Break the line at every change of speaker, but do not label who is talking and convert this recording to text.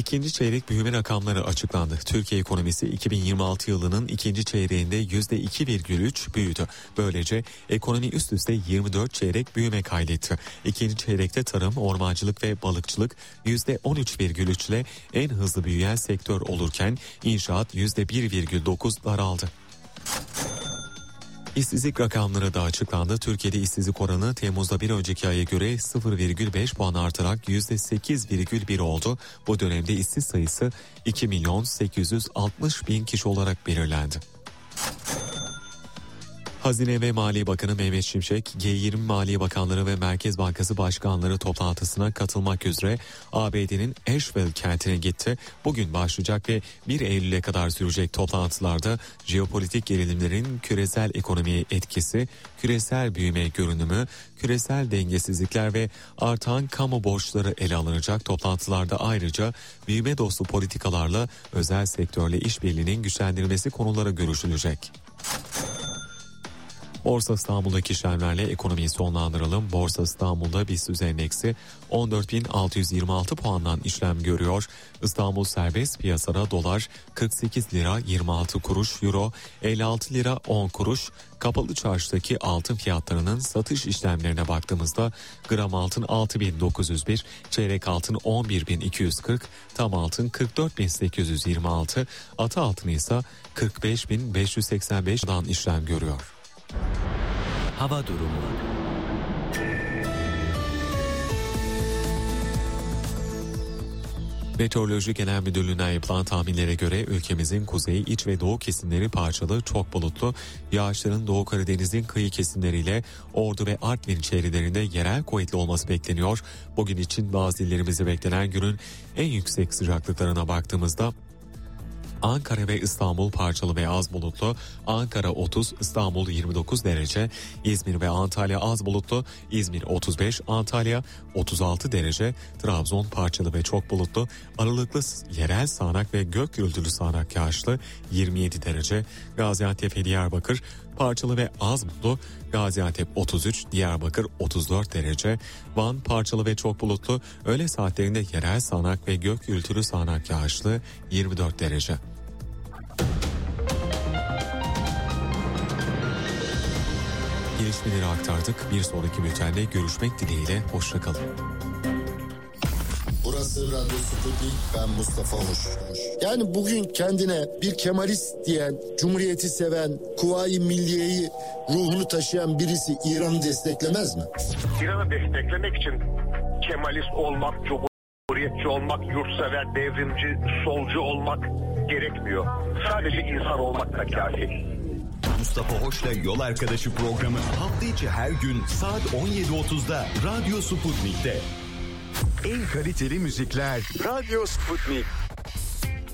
İkinci çeyrek büyüme rakamları açıklandı. Türkiye ekonomisi 2026 yılının ikinci çeyreğinde %2,3 büyüdü. Böylece ekonomi üst üste 24 çeyrek büyüme kaydetti. İkinci çeyrekte tarım, ormancılık ve balıkçılık %13,3 ile en hızlı büyüyen sektör olurken inşaat %1,9 daraldı. İşsizlik rakamları da açıklandı. Türkiye'de işsizlik oranı Temmuz'da bir önceki aya göre 0,5 puan artarak %8,1 oldu. Bu dönemde işsiz sayısı 2.860.000 kişi olarak belirlendi. Hazine ve Maliye Bakanı Mehmet Şimşek, G20 Maliye Bakanları ve Merkez Bankası Başkanları toplantısına katılmak üzere ABD'nin Asheville kentine gitti. Bugün başlayacak ve 1 Eylül'e kadar sürecek toplantılarda jeopolitik gerilimlerin küresel ekonomiye etkisi, küresel büyüme görünümü, küresel dengesizlikler ve artan kamu borçları ele alınacak. Toplantılarda ayrıca büyüme dostu politikalarla özel sektörle işbirliğinin güçlendirilmesi konuları görüşülecek. Borsa İstanbul'daki işlemlerle ekonomiyi sonlandıralım. Borsa İstanbul'da BIST endeksi 14.626 puandan işlem görüyor. İstanbul serbest piyasada dolar 48 lira 26 kuruş, euro 56 lira 10 kuruş. Kapalı çarşıdaki altın fiyatlarının satış işlemlerine baktığımızda gram altın 6.901, çeyrek altın 11.240, tam altın 44.826, atı altın ise 45.585'dan işlem görüyor.
Hava durumu.
Meteoroloji Genel Müdürlüğü'nden yapılan tahminlere göre ülkemizin kuzey, iç ve doğu kesimleri parçalı, çok bulutlu. Yağışların Doğu Karadeniz'in kıyı kesimleriyle Ordu ve Artvin çevrelerinde yerel kuvvetli olması bekleniyor. Bugün için bazı illerimizde beklenen günün en yüksek sıcaklıklarına baktığımızda Ankara ve İstanbul parçalı ve az bulutlu. Ankara 30, İstanbul 29 derece. İzmir ve Antalya az bulutlu. İzmir 35, Antalya 36 derece. Trabzon parçalı ve çok bulutlu. Aralıklı yerel sağanak ve gök gürültülü sağanak yağışlı 27 derece. Gaziantep ve Diyarbakır parçalı ve az bulutlu. Gaziantep 33, Diyarbakır 34 derece. Van parçalı ve çok bulutlu. Öğle saatlerinde yerel sağanak ve gök gürültülü sağanak yağışlı 24 derece. Gelişmeleri aktardık. Bir sonraki bültende görüşmek dileğiyle. Hoşça kalın.
Burası Radyo Sputnik, ben Mustafa Hoş. Yani bugün kendine bir Kemalist diyen, Cumhuriyeti seven, Kuvayi Milliye'yi ruhunu taşıyan birisi İran'ı desteklemez mi?
İran'ı desteklemek için Kemalist olmak, Cumhuriyetçi olmak, yurtsever, devrimci, solcu olmak gerekmiyor. Sadece insan olmak da kafi.
Mustafa Hoş'la Yol Arkadaşı programı hafta içi her gün saat 17.30'da Radyo Sputnik'te. En kaliteli müzikler Radyo Sputnik.